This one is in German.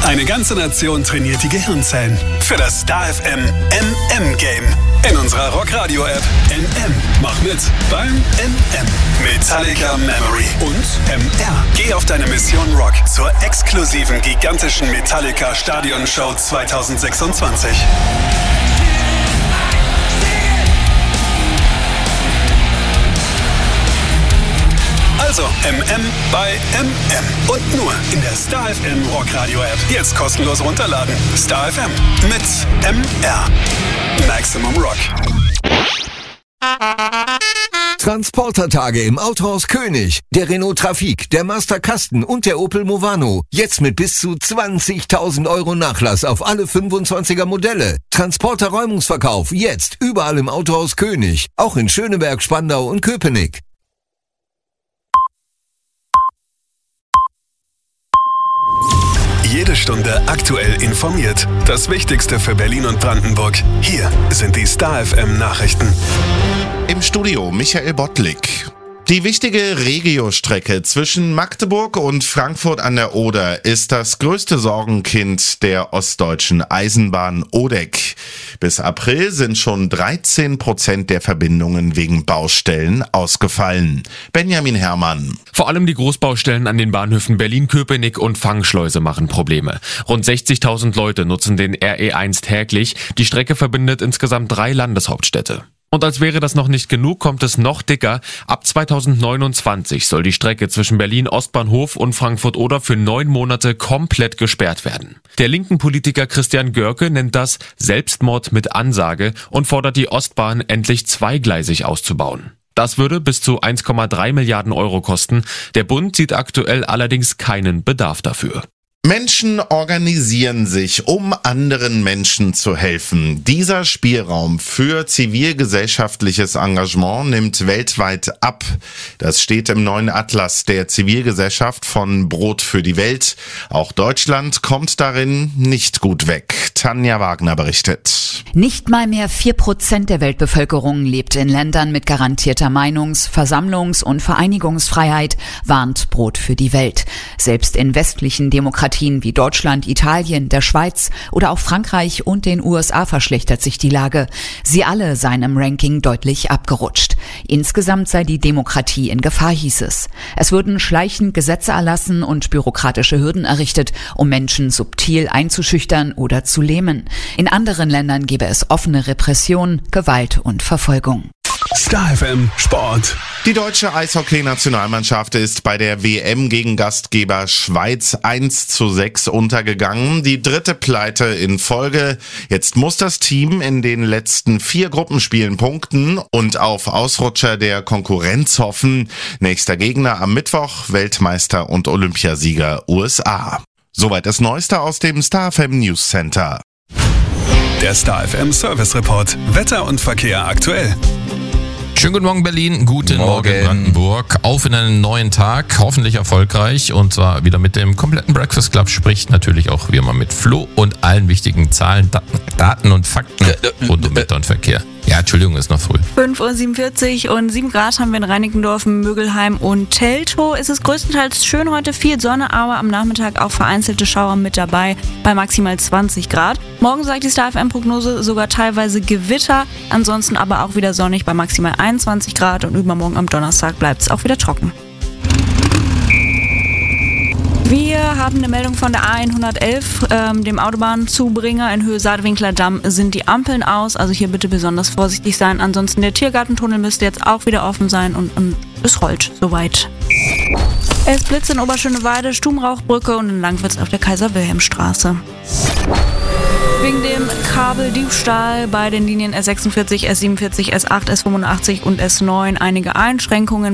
Eine ganze Nation trainiert die Gehirnzellen für das Star FM MM-Game. In unserer Rockradio-App MM. Mach mit beim MM. Metallica Memory und MR. Geh auf deine Mission Rock zur exklusiven gigantischen Metallica Stadionshow 2026. Also MM bei MM. Und nur in der Star FM Rockradio App. Jetzt kostenlos runterladen. Star FM mit MR. Maximum Rock. Transportertage im Autohaus König. Der Renault Trafic, der Master Kasten und der Opel Movano. Jetzt mit bis zu 20.000 € Nachlass auf alle 25er Modelle. Transporter-Räumungsverkauf jetzt überall im Autohaus König. Auch in Schöneberg, Spandau und Köpenick. Jede Stunde aktuell informiert. Das Wichtigste für Berlin und Brandenburg. Hier sind die Star FM Nachrichten. Im Studio Michael Bottlik. Die wichtige Regio-Strecke zwischen Magdeburg und Frankfurt an der Oder ist das größte Sorgenkind der ostdeutschen Eisenbahn ODEC. Bis April sind schon 13% der Verbindungen wegen Baustellen ausgefallen. Benjamin Herrmann. Vor allem die Großbaustellen an den Bahnhöfen Berlin-Köpenick und Fangschleuse machen Probleme. Rund 60.000 Leute nutzen den RE1 täglich. Die Strecke verbindet insgesamt 3 Landeshauptstädte. Und als wäre das noch nicht genug, kommt es noch dicker. Ab 2029 soll die Strecke zwischen Berlin-Ostbahnhof und Frankfurt-Oder für 9 Monate komplett gesperrt werden. Der linken Politiker Christian Görke nennt das Selbstmord mit Ansage und fordert die Ostbahn endlich zweigleisig auszubauen. Das würde bis zu 1,3 Milliarden € kosten. Der Bund sieht aktuell allerdings keinen Bedarf dafür. Menschen organisieren sich, um anderen Menschen zu helfen. Dieser Spielraum für zivilgesellschaftliches Engagement nimmt weltweit ab. Das steht im neuen Atlas der Zivilgesellschaft von Brot für die Welt. Auch Deutschland kommt darin nicht gut weg. Tanja Wagner berichtet. Nicht mal mehr 4% der Weltbevölkerung lebt in Ländern mit garantierter Meinungs-, Versammlungs- und Vereinigungsfreiheit, warnt Brot für die Welt. Selbst in westlichen Demokratien wie Deutschland, Italien, der Schweiz oder auch Frankreich und den USA verschlechtert sich die Lage. Sie alle seien im Ranking deutlich abgerutscht. Insgesamt sei die Demokratie in Gefahr, hieß es. Es würden schleichend Gesetze erlassen und bürokratische Hürden errichtet, um Menschen subtil einzuschüchtern oder zu lähmen. In anderen Ländern gäbe es offene Repression, Gewalt und Verfolgung. Star FM Sport. Die deutsche Eishockey-Nationalmannschaft ist bei der WM gegen Gastgeber Schweiz 1:6 untergegangen. Die 3. Pleite in Folge. Jetzt muss das Team in den letzten 4 Gruppenspielen punkten und auf Ausrutscher der Konkurrenz hoffen. Nächster Gegner am Mittwoch, Weltmeister und Olympiasieger USA. Soweit das Neueste aus dem Star FM News Center. Der Star FM Service Report. Wetter und Verkehr aktuell. Schönen guten Morgen Berlin, guten Morgen Brandenburg. Auf in einen neuen Tag, hoffentlich erfolgreich und zwar wieder mit dem kompletten Breakfast Club, sprich natürlich auch wie immer mit Flo und allen wichtigen Zahlen, Daten und Fakten rund um Wetter und Verkehr. Ja, Entschuldigung, ist noch früh. 5:47 Uhr und 7 Grad haben wir in Reinickendorf, Mögelheim und Teltow. Es ist größtenteils schön heute, viel Sonne, aber am Nachmittag auch vereinzelte Schauer mit dabei bei maximal 20 Grad. Morgen sagt die Star FM-Prognose sogar teilweise Gewitter, ansonsten aber auch wieder sonnig bei maximal 21 Grad und übermorgen am Donnerstag bleibt es auch wieder trocken. Wir haben eine Meldung von der A111, dem Autobahnzubringer in Höhe Sadewinkler Damm sind die Ampeln aus, also hier bitte besonders vorsichtig sein. Ansonsten der Tiergartentunnel müsste jetzt auch wieder offen sein und es rollt soweit. Es blitzt in Oberschöneweide, Stubenrauchbrücke und in Langwitz auf der Kaiser-Wilhelm-Straße. Wegen dem Kabeldiebstahl bei den Linien S46, S47, S8, S85 und S9 einige Einschränkungen.